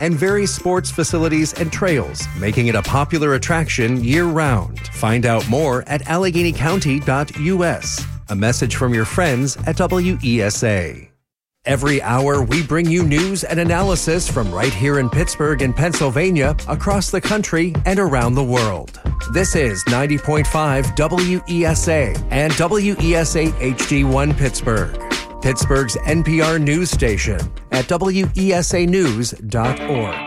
and various sports facilities and trails, making it a popular attraction year-round. Find out more at AlleghenyCounty.us. A message from your friends at WESA. Every hour, we bring you news and analysis from right here in Pittsburgh and Pennsylvania, across the country, and around the world. This is 90.5 WESA and WESA HD1 Pittsburgh, Pittsburgh's NPR news station at WESAnews.org.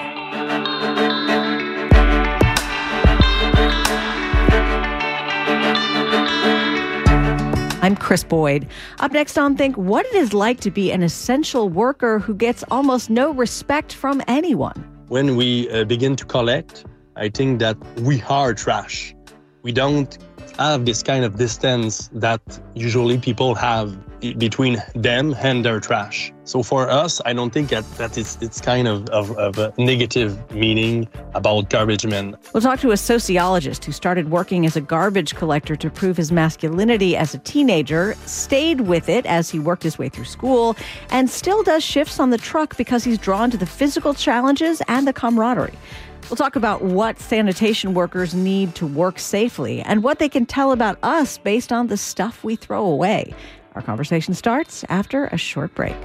I'm Chris Boyd. Up next on Think, what it is like to be an essential worker who gets almost no respect from anyone. When we begin to collect, I think that we are trash. We don't have this kind of distance that usually people have between them and their trash. So for us, I don't think that it's kind of a negative meaning about garbage men. We'll talk to a sociologist who started working as a garbage collector to prove his masculinity as a teenager, stayed with it as he worked his way through school, and still does shifts on the truck because he's drawn to the physical challenges and the camaraderie. We'll talk about what sanitation workers need to work safely and what they can tell about us based on the stuff we throw away. Our conversation starts after a short break.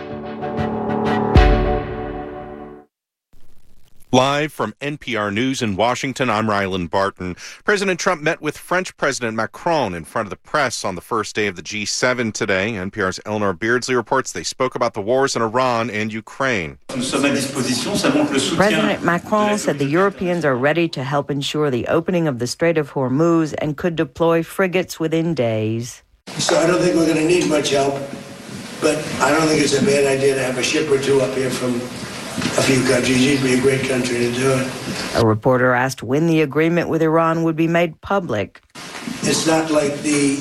Live from NPR News in Washington, I'm Ryland Barton. President Trump met with French President Macron in front of the press on the first day of the G7 today. NPR's Eleanor Beardsley reports they spoke about the wars in Iran and Ukraine. President Macron said the Europeans are ready to help ensure the opening of the Strait of Hormuz and could deploy frigates within days. So I don't think we're going to need much help, but I don't think it's a bad idea to have a ship or two up here from a few countries. It'd be a great country to do it. A reporter asked when the agreement with Iran would be made public. It's not like the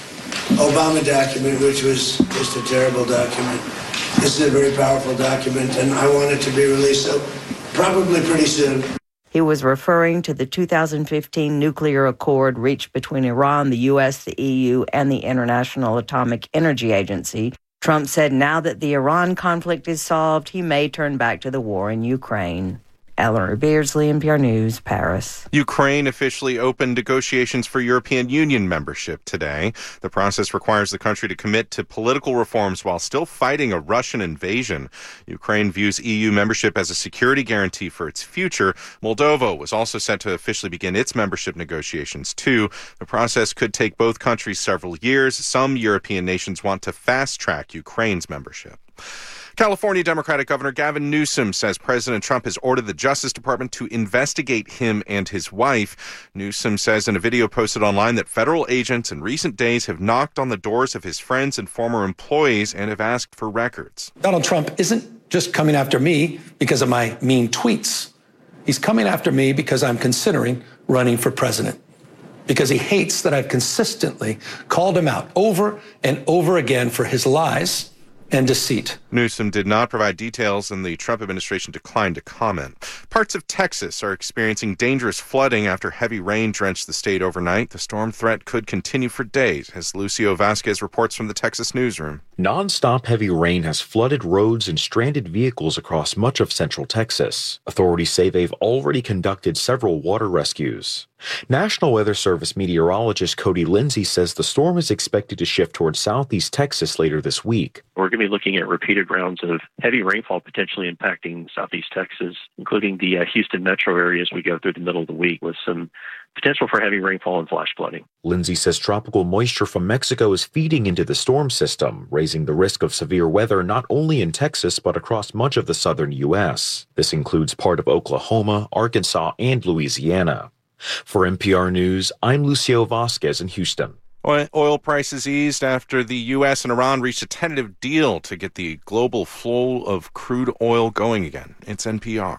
Obama document, which was just a terrible document. This is a very powerful document, and I want it to be released, so probably pretty soon. He was referring to the 2015 nuclear accord reached between Iran, the U.S., the EU, and the International Atomic Energy Agency. Trump said now that the Iran conflict is solved, he may turn back to the war in Ukraine. Eleanor Beardsley, NPR News, Paris. Ukraine officially opened negotiations for European Union membership today. The process requires the country to commit to political reforms while still fighting a Russian invasion. Ukraine views EU membership as a security guarantee for its future. Moldova was also set to officially begin its membership negotiations, too. The process could take both countries several years. Some European nations want to fast-track Ukraine's membership. California Democratic Governor Gavin Newsom says President Trump has ordered the Justice Department to investigate him and his wife. Newsom says in a video posted online that federal agents in recent days have knocked on the doors of his friends and former employees and have asked for records. Donald Trump isn't just coming after me because of my mean tweets. He's coming after me because I'm considering running for president. Because he hates that I've consistently called him out over and over again for his lies and deceit. Newsom did not provide details, and the Trump administration declined to comment. Parts of Texas are experiencing dangerous flooding after heavy rain drenched the state overnight. The storm threat could continue for days, as Lucio Vasquez reports from the Texas newsroom. Non-stop heavy rain has flooded roads and stranded vehicles across much of central Texas. Authorities say they've already conducted several water rescues. National Weather Service meteorologist Cody Lindsay says the storm is expected to shift towards southeast Texas later this week. We're going to be looking at repeated rounds of heavy rainfall potentially impacting southeast Texas, including the Houston metro area as we go through the middle of the week, with some potential for heavy rainfall and flash flooding. Lindsay says tropical moisture from Mexico is feeding into the storm system, raising the risk of severe weather not only in Texas but across much of the southern U.S. This includes part of Oklahoma, Arkansas, and Louisiana. For NPR News, I'm Lucio Vasquez in Houston. Oil prices eased after the U.S. and Iran reached a tentative deal to get the global flow of crude oil going again. It's NPR.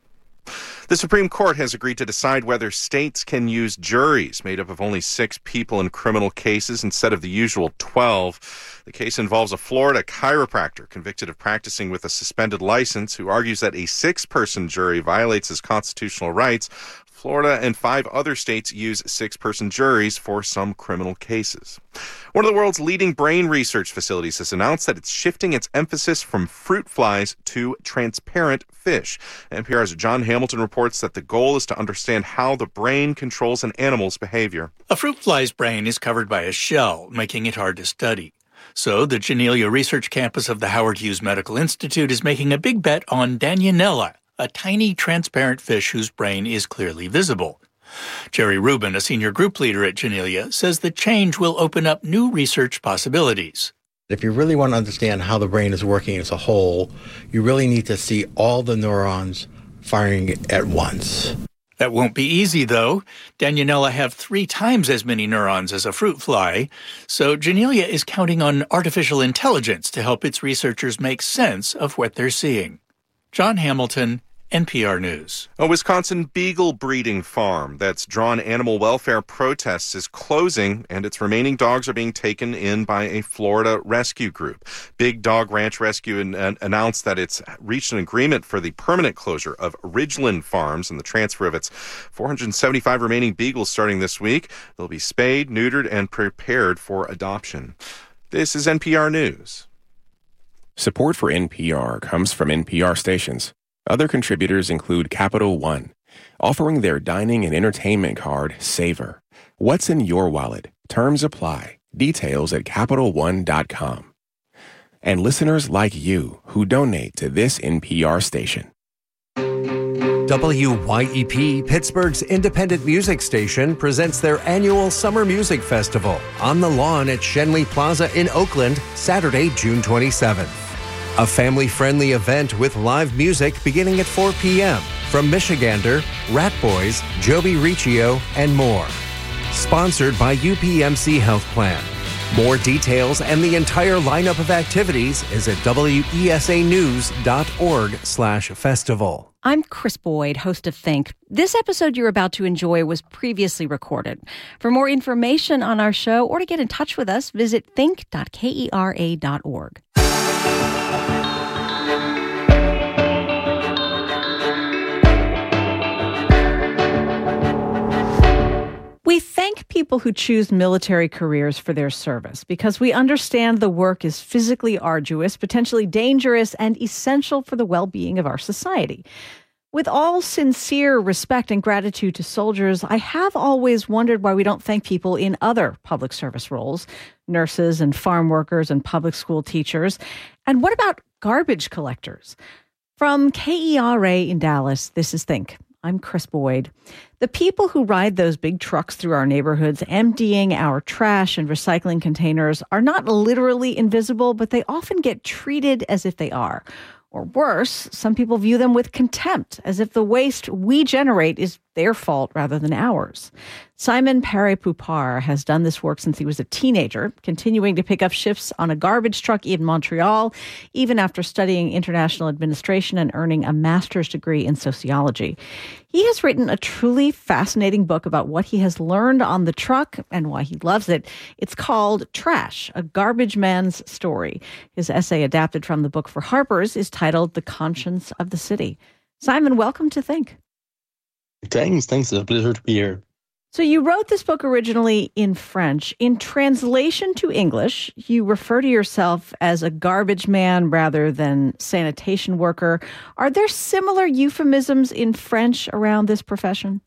The Supreme Court has agreed to decide whether states can use juries made up of only 6 people in criminal cases instead of the usual 12. The case involves a Florida chiropractor convicted of practicing with a suspended license who argues that a 6-person jury violates his constitutional rights. Florida and 5 other states use 6-person juries for some criminal cases. One of the world's leading brain research facilities has announced that it's shifting its emphasis from fruit flies to transparent fish. NPR's John Hamilton reports that the goal is to understand how the brain controls an animal's behavior. A fruit fly's brain is covered by a shell, making it hard to study. So the Janelia Research Campus of the Howard Hughes Medical Institute is making a big bet on Danionella, a tiny transparent fish whose brain is clearly visible. Jerry Rubin, a senior group leader at Janelia, says the change will open up new research possibilities. If you really want to understand how the brain is working as a whole, you really need to see all the neurons firing at once. That won't be easy, though. Danionella have 3 times as many neurons as a fruit fly, so Janelia is counting on artificial intelligence to help its researchers make sense of what they're seeing. John Hamilton, NPR News. A Wisconsin beagle breeding farm that's drawn animal welfare protests is closing, and its remaining dogs are being taken in by a Florida rescue group. Big Dog Ranch Rescue announced that it's reached an agreement for the permanent closure of Ridgeland Farms and the transfer of its 475 remaining beagles starting this week. They'll be spayed, neutered, and prepared for adoption. This is NPR News. Support for NPR comes from NPR stations. Other contributors include Capital One, offering their dining and entertainment card, Savor. What's in your wallet? Terms apply. Details at CapitalOne.com. And listeners like you who donate to this NPR station. WYEP, Pittsburgh's independent music station, presents their annual Summer Music Festival on the lawn at Schenley Plaza in Oakland, Saturday, June 27th. A family-friendly event with live music beginning at 4 p.m. from Michigander, Rat Boys, Joby Riccio, and more. Sponsored by UPMC Health Plan. More details and the entire lineup of activities is at wesanews.org/festival. I'm Chris Boyd, host of Think. This episode you're about to enjoy was previously recorded. For more information on our show or to get in touch with us, visit think.kera.org. We thank people who choose military careers for their service because we understand the work is physically arduous, potentially dangerous, and essential for the well-being of our society. With all sincere respect and gratitude to soldiers, I have always wondered why we don't thank people in other public service roles, nurses and farm workers and public school teachers. And what about garbage collectors? From KERA in Dallas, this is Think. I'm Chris Boyd. The people who ride those big trucks through our neighborhoods emptying our trash and recycling containers are not literally invisible, but they often get treated as if they are. Or worse, some people view them with contempt, as if the waste we generate is their fault rather than ours. Simon Paré-Poupard has done this work since he was a teenager, continuing to pick up shifts on a garbage truck in Montreal, even after studying international administration and earning a master's degree in sociology. He has written a truly fascinating book about what he has learned on the truck and why he loves it. It's called Trash, A Garbage Man's Story. His essay, adapted from the book for Harper's, is titled The Conscience of the City. Simon, welcome to Think. Thanks. It's a pleasure to be here. So you wrote this book originally in French. In translation to English, you refer to yourself as a garbage man rather than sanitation worker. Are there similar euphemisms in French around this profession?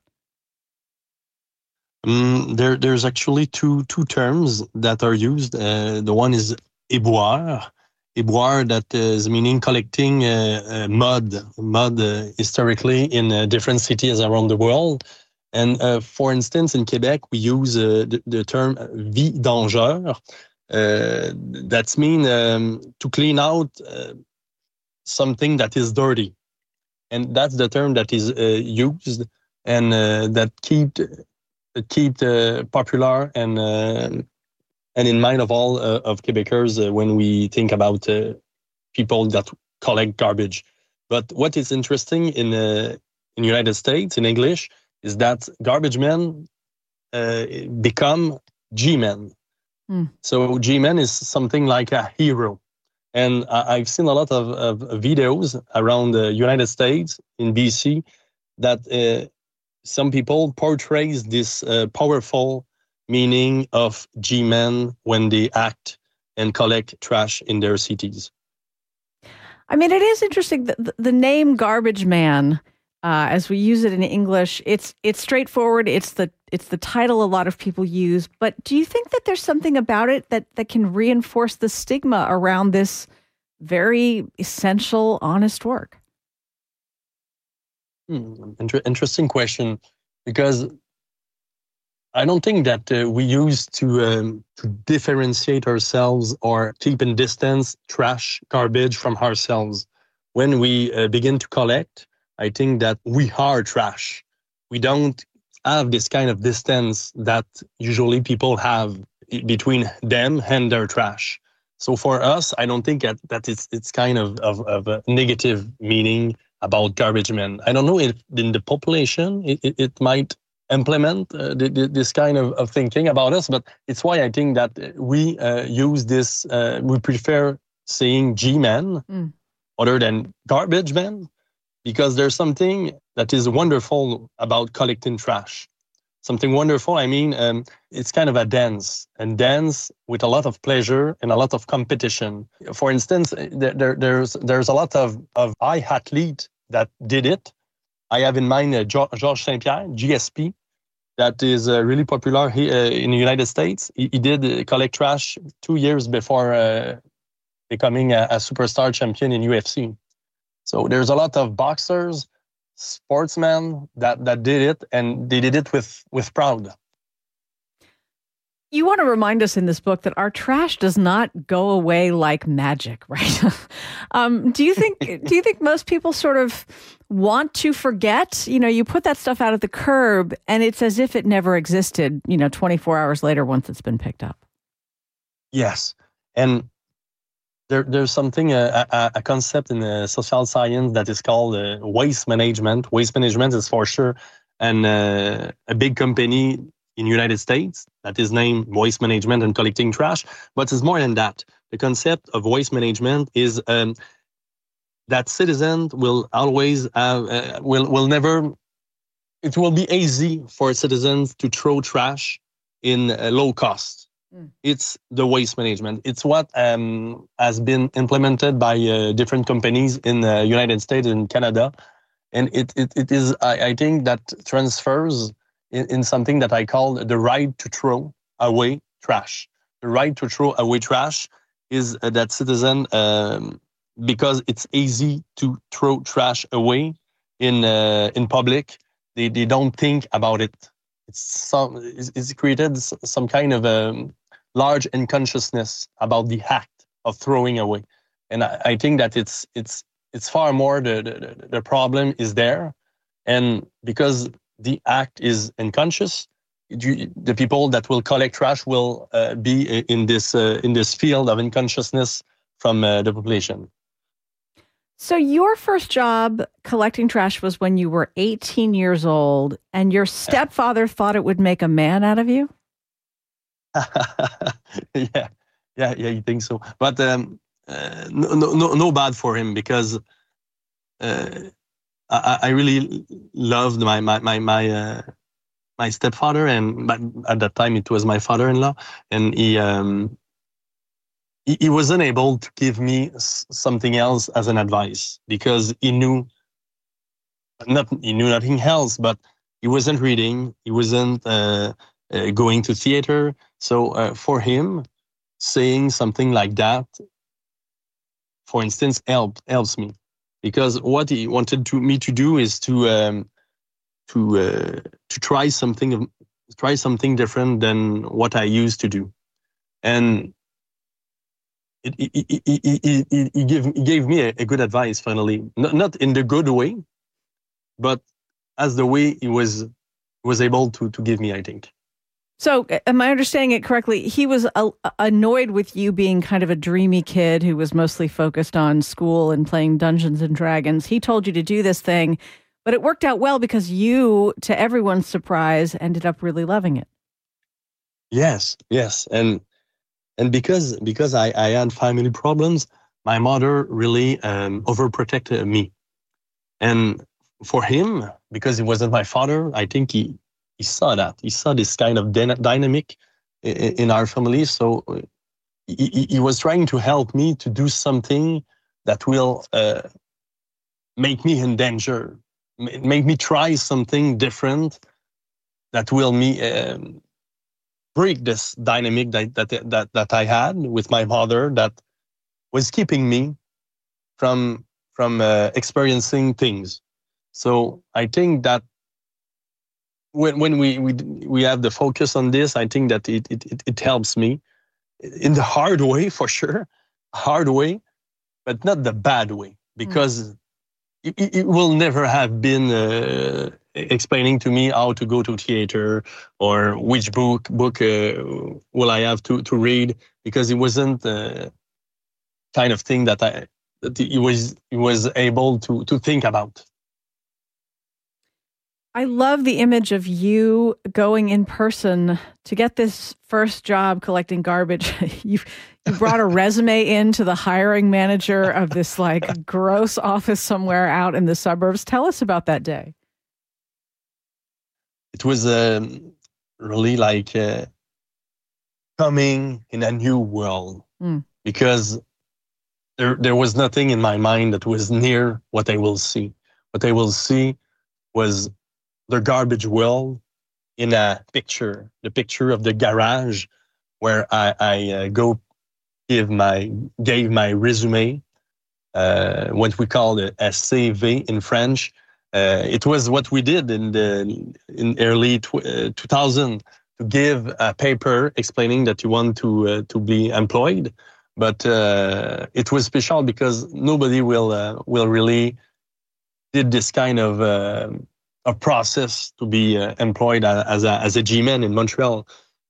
There's actually two terms that are used. The one is éboueur. Éboueur, that is meaning collecting mud historically in different cities around the world. And for instance, in Quebec, we use the term vidangeur. That's mean to clean out something that is dirty. And that's the term that is used and that keep popular and in mind of all of Quebecers when we think about people that collect garbage. But what is interesting in United States, in English, is that garbage men become G-men. So G-men is something like a hero. And I've seen a lot of videos around the United States, in BC, that some people portrays this powerful meaning of G-men when they act and collect trash in their cities. I mean, it is interesting that the name Garbage Man, as we use it in English, it's straightforward. It's the title a lot of people use. But do you think that there's something about it that can reinforce the stigma around this very essential, honest work? Interesting question, because I don't think that we used to differentiate ourselves or keep in distance trash, garbage from ourselves. When we begin to collect, I think that we are trash. We don't have this kind of distance that usually people have between them and their trash. So for us, I don't think that it's kind of a negative meaning about garbage men. I don't know if in the population it might implement this kind of thinking about us, but it's why I think that we use this, we prefer saying G-men other than garbage men, because there's something that is wonderful about collecting trash. Something wonderful, I mean, it's kind of a dance with a lot of pleasure and a lot of competition. For instance, there's a lot of high athletes that did it. I have in mind Georges St-Pierre, GSP, that is really popular here in the United States. He did collect trash 2 years before becoming a superstar champion in UFC. So there's a lot of boxers, sportsmen that did it, and they did it with pride. You want to remind us in this book that our trash does not go away like magic, right? Do you think most people sort of want to forget? You know, you put that stuff out at the curb and it's as if it never existed, 24 hours later once it's been picked up. Yes. And there's something, a concept in social science that is called waste management. Waste management is for sure a big company in the United States that is named Waste Management and Collecting Trash, but it's more than that. The concept of waste management is that citizens will always have, will never, it will be easy for citizens to throw trash in low cost. It's the waste management. It's what has been implemented by different companies in the United States and Canada. And it is, I think, that transfers in something that I call the right to throw away trash. The right to throw away trash is that citizen, because it's easy to throw trash away in public, they don't think about it. It's created some kind of large unconsciousness about the act of throwing away. And I think that it's far more the problem is there. And because the act is unconscious, the people that will collect trash will be in this field of unconsciousness from the population. So your first job collecting trash was when you were 18 years old, and your stepfather thought it would make a man out of you? Yeah, you think so? But no bad for him, because I really loved my stepfather, and at that time it was my father-in-law, and he wasn't able to give me something else as an advice, because he knew nothing else, but he wasn't reading, he wasn't going to theater. So for him, saying something like that, for instance, helps me. Because what he wanted me to do is to try something different than what I used to do, and he gave me a good advice. Finally, not in the good way, but as the way he was able to give me, I think. So, am I understanding it correctly? He was annoyed with you being kind of a dreamy kid who was mostly focused on school and playing Dungeons and Dragons. He told you to do this thing, but it worked out well because you, to everyone's surprise, ended up really loving it. Yes, and because I had family problems, my mother really overprotected me, and for him, because he wasn't my father, I think he saw that. He saw this kind of dynamic in our family. So he was trying to help me to do something that will make me in danger, make me try something different that will break this dynamic that I had with my mother that was keeping me from experiencing things. So I think that when we have the focus on this, I think that it helps me in the hard way, for sure, hard way, but not the bad way, because it will never have been explaining to me how to go to theater or which book will I have to read, because it wasn't the kind of thing that he was able to think about. I love the image of you going in person to get this first job collecting garbage. You brought a resume into the hiring manager of this like gross office somewhere out in the suburbs. Tell us about that day. It was really like coming in a new world, because there was nothing in my mind that was near what I will see. What I will see was the garbage well in a picture, the picture of the garage where I go gave my resume, what we call a CV in French. It was what we did in early 2000 to give a paper explaining that you want to be employed. But it was special because nobody will really did this kind of a process to be employed as a G-man in Montreal.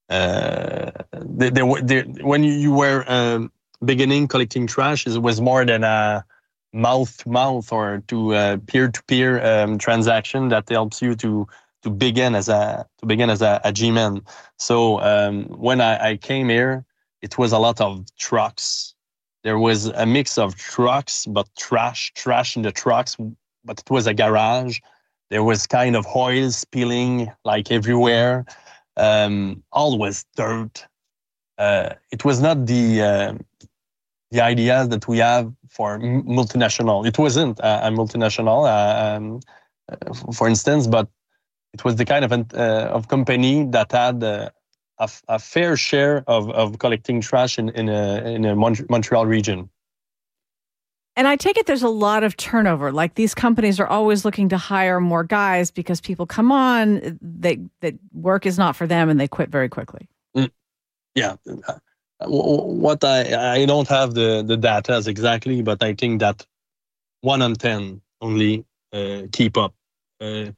When you were beginning collecting trash, it was more than a mouth-to-mouth or to peer-to-peer transaction that helps you to begin as a G-man. So when I came here, it was a lot of trucks. There was a mix of trucks, but trash in the trucks, but it was a garage. There was kind of oil spilling like everywhere. All was dirt. It was not the ideas that we have for multinational. It wasn't a multinational, for instance, but it was the kind of company that had a fair share of collecting trash in a Montreal region. And I take it there's a lot of turnover. Like these companies are always looking to hire more guys because people come on, that work is not for them and they quit very quickly. Yeah. What I don't have the data exactly, but I think that 1 in 10 only keep up, carry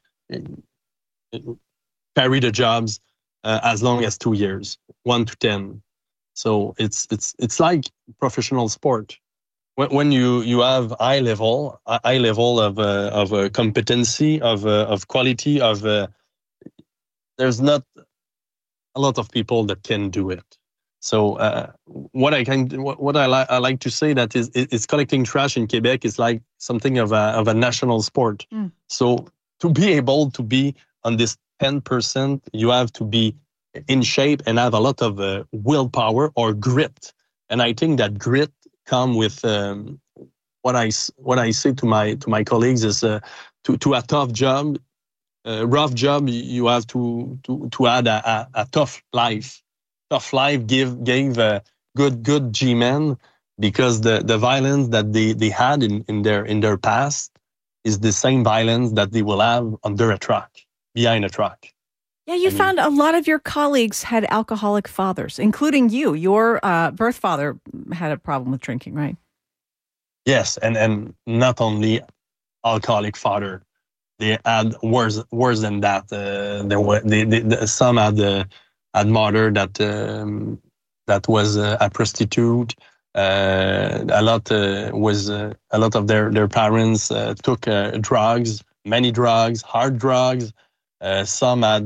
the jobs as long as 2 years, 1 to 10. So it's like professional sport. When you have high level of competency, of quality, there's not a lot of people that can do it. So what I like to say that is collecting trash in Quebec is like something of a national sport. So to be able to be on this 10%, you have to be in shape and have a lot of willpower or grit. And I think that grit come with what I say to my colleagues is to a tough job, rough job. You have to add a tough life. Tough life gave a good G-men, because the violence that they had in their past is the same violence that they will have under a truck, behind a truck. Yeah, you found a lot of your colleagues had alcoholic fathers, including you. Your birth father had a problem with drinking, right? Yes, and not only alcoholic father. They had worse than that. Some had mother that was a prostitute. A lot of their parents took drugs, many drugs, hard drugs. Some had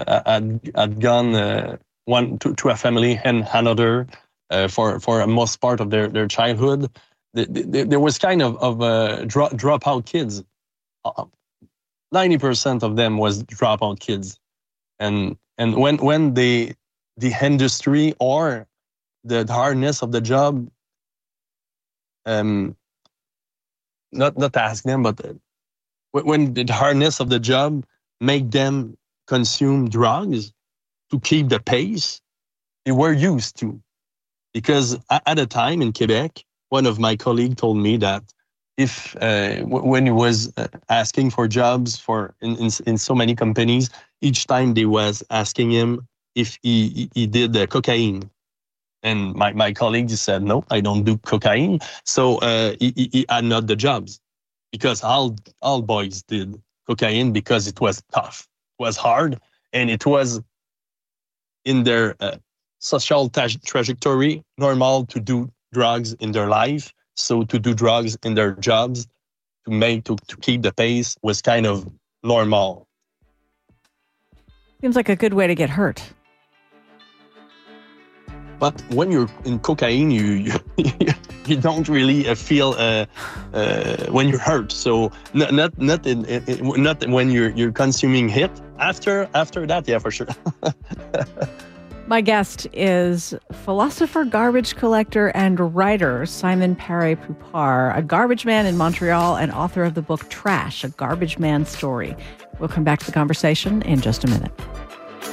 gone one to a family and another for a most part of their childhood. There was kind of dropout kids. 90% of them was dropout kids. And when the industry or the hardness of the job, not ask them, but when the hardness of the job make them consume drugs to keep the pace, they were used to. Because at a time in Quebec, one of my colleagues told me that if when he was asking for jobs in so many companies, each time they was asking him if he did cocaine. And my colleague just said, no, I don't do cocaine. So he had not the jobs, because all boys did cocaine because it was tough, it was hard, and it was in their social trajectory normal to do drugs in their life. So to do drugs in their jobs to keep the pace was kind of normal. Seems like a good way to get hurt. But when you're in cocaine, you don't really feel when you're hurt. So not when you're consuming it. After that, yeah, for sure. My guest is philosopher, garbage collector, and writer Simon Paré-Poupart, a garbage man in Montreal and author of the book Trash, A Garbage Man's Story. We'll come back to the conversation in just a minute.